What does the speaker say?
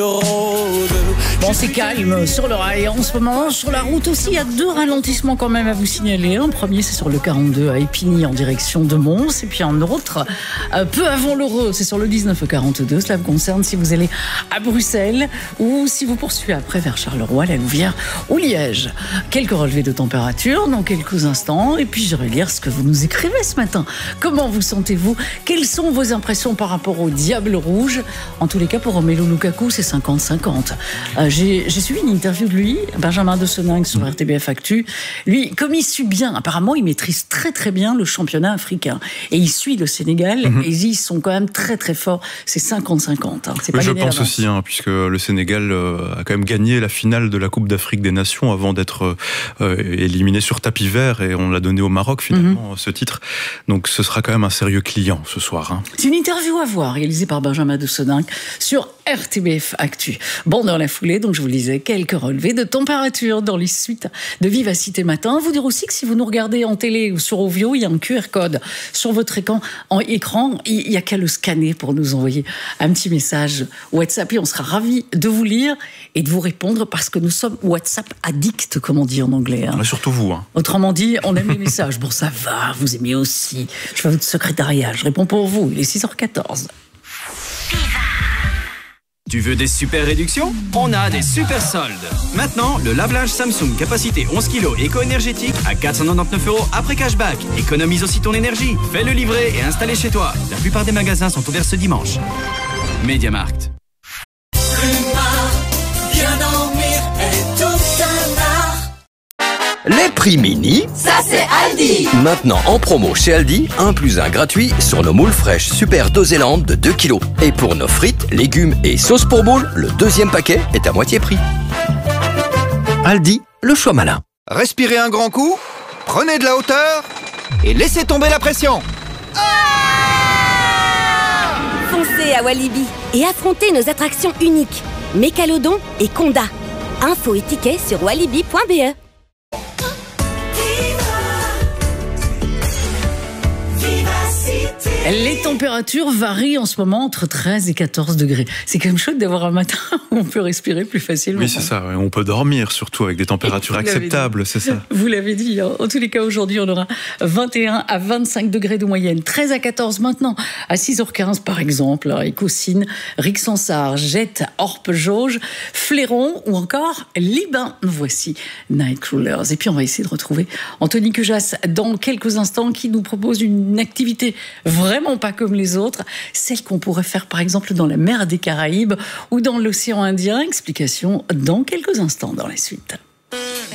Bon, c'est calme sur le rail en ce moment. Sur la route aussi, il y a 2 ralentissements quand même à vous signaler. Un premier, c'est sur le 42 à Épigny en direction de Mons. Et puis un autre, peu avant l'Heureux, c'est sur le 19 42. Cela vous concerne si vous allez à Bruxelles ou si vous poursuivez après vers Charleroi, la Louvière ou Liège. Quelques relevés de température dans quelques instants. Et puis j'irai lire ce que vous nous écrivez ce matin. Comment vous sentez-vous? Quelles sont vos impressions par rapport au Diable Rouge? En tous les cas, pour Romelu Lukaku, c'est 50-50. J'ai suivi une interview de lui, Benjamin de Soninck sur RTBF Actu. Lui, comme il suit bien, apparemment, il maîtrise très très bien le championnat africain. Et il suit le Sénégal, et ils sont quand même très très forts. C'est 50-50. Hein. C'est pas je pense aussi, puisque le Sénégal a quand même gagné la finale de la Coupe d'Afrique des Nations avant d'être éliminé sur tapis vert, et on l'a donné au Maroc finalement, ce titre. Donc ce sera quand même un sérieux client ce soir. Hein. C'est une interview à voir, réalisée par Benjamin de Soninck sur RTBF Actu. Bon, dans la foulée, donc je vous le disais, quelques relevés de température dans les suites de Vivacité Matin. Vous dire aussi que si vous nous regardez en télé ou sur Ovio, il y a un QR code sur votre écran. Il n'y a qu'à le scanner pour nous envoyer un petit message WhatsApp et on sera ravis de vous lire et de vous répondre parce que nous sommes WhatsApp addicts, comme on dit en anglais. Hein. Surtout vous. Autrement dit, on aime les messages. Bon, ça va, vous aimez aussi. Je fais votre secrétariat, je réponds pour vous. Il est 6h14. Tu veux des super réductions? On a des super soldes. Maintenant, le lave-linge Samsung capacité 11 kg éco-énergétique à 499 € après cashback. Économise aussi ton énergie. Fais-le livrer et installer chez toi. La plupart des magasins sont ouverts ce dimanche. MediaMarkt. Bien dormir est tout un art. Les prix mini, Ça c'est Aldi. maintenant en promo chez Aldi, 1 + 1 gratuit sur nos moules fraîches Super Dosélande de 2 kg. Et pour nos frites, légumes et sauces pour moules, le 2e paquet est à moitié prix. Aldi, le choix malin. Respirez un grand coup, prenez de la hauteur et laissez tomber la pression. Foncez à Walibi et affrontez nos attractions uniques, Mécalodon et Conda. Infos et tickets sur walibi.be. Les températures varient en ce moment entre 13 et 14 degrés. C'est quand même chouette d'avoir un matin où on peut respirer plus facilement. Oui, c'est ça. On peut dormir surtout avec des températures acceptables, c'est ça. Vous l'avez dit. Hein. En tous les cas, aujourd'hui, on aura 21 à 25 degrés de moyenne. 13 à 14 maintenant, à 6h15 par exemple. Écosine, Rixensart, Jette, Orpe, Jauge, Fléron ou encore Libin. Voici Nightcrawlers. Et puis, on va essayer de retrouver Anthony Cujas dans quelques instants qui nous propose une activité vraiment pas comme les autres, celle qu'on pourrait faire par exemple dans la mer des Caraïbes ou dans l'océan Indien. Explication dans quelques instants dans la suite.